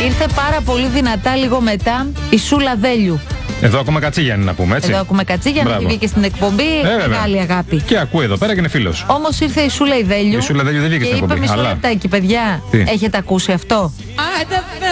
Ήρθε πάρα πολύ δυνατά λίγο μετά η Σούλα Δέλιου. Εδώ ακούμε Κατσίγιαννη να πούμε, έτσι. Εδώ ακούμε Κατσίγιαννη, γιατί βγήκε στην εκπομπή. Μεγάλη αγάπη. Και ακούει εδώ πέρα και είναι φίλος. Όμως ήρθε η Σούλα Δέλιου. Η Σούλα Δέλιου δεν βγήκε στην εκπομπή. Και είπε μισό λεπτάκι, παιδιά. Έχετε ακούσει αυτό?